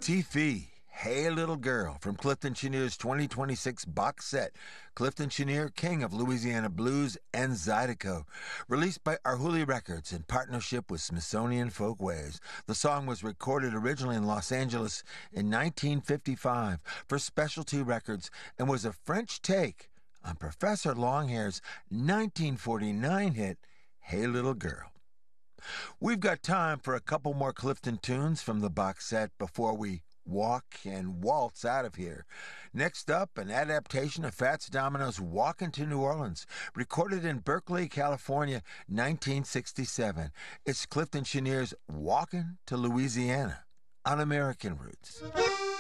T-Fee, Hey Little Girl, from Clifton Cheniere's 2026 box set, Clifton Cheniere, King of Louisiana Blues and Zydeco. Released by Arhoolie Records in partnership with Smithsonian Folkways. The song was recorded originally in Los Angeles in 1955 for Specialty Records and was a French take on Professor Longhair's 1949 hit, Hey Little Girl. We've got time for a couple more Clifton tunes from the box set before we walk and waltz out of here. Next up, an adaptation of Fats Domino's Walkin' to New Orleans, recorded in Berkeley, California, 1967. It's Clifton Cheniere's Walkin' to Louisiana on American Roots.